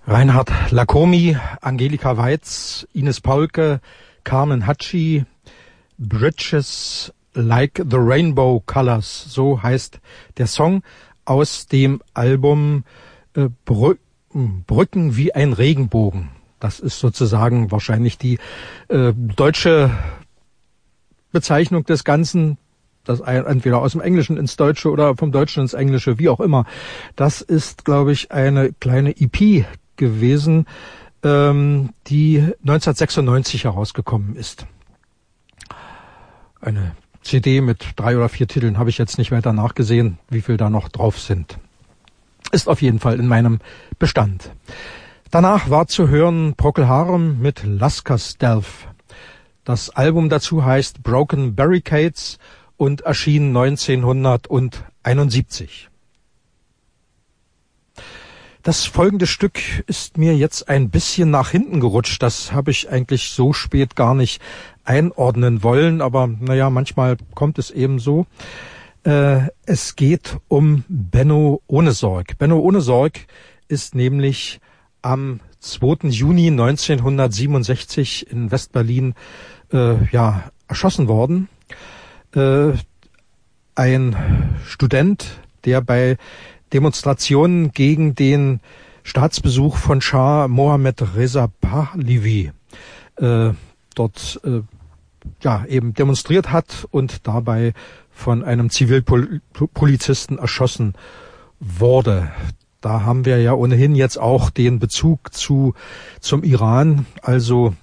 Reinhard Lacomi, Angelika Weitz, Ines Paulke, Carmen Hatschi, Bridges Like the Rainbow Colors, so heißt der Song aus dem Album Brücken wie ein Regenbogen. Das ist sozusagen wahrscheinlich die deutsche Bezeichnung des Ganzen, das entweder aus dem Englischen ins Deutsche oder vom Deutschen ins Englische, wie auch immer. Das ist, glaube ich, eine kleine EP gewesen, die 1996 herausgekommen ist. Eine CD mit 3 oder 4 Titeln, habe ich jetzt nicht weiter nachgesehen, wie viel da noch drauf sind. Ist auf jeden Fall in meinem Bestand. Danach war zu hören Procol Harum mit Lasker Stealth. Das Album dazu heißt Broken Barricades und erschien 1971. Das folgende Stück ist mir jetzt ein bisschen nach hinten gerutscht. Das habe ich eigentlich so spät gar nicht einordnen wollen, aber naja, manchmal kommt es eben so. Es geht um Benno Ohnesorg. Benno Ohnesorg ist nämlich am 2. Juni 1967 in West-Berlin erschossen worden. Ein Student, der bei Demonstrationen gegen den Staatsbesuch von Schah Mohammad Reza Pahlavi dort eben demonstriert hat und dabei von einem Zivilpolizisten erschossen wurde. Da haben wir ja ohnehin jetzt auch den Bezug zum Iran. Also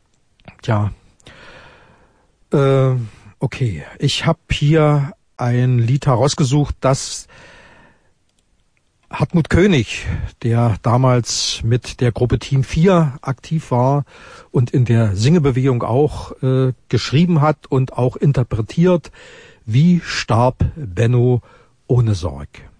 okay, ich habe hier ein Lied herausgesucht, das Hartmut König, der damals mit der Gruppe Team 4 aktiv war und in der Singebewegung auch geschrieben hat und auch interpretiert. Wie starb Benno Ohnesorg?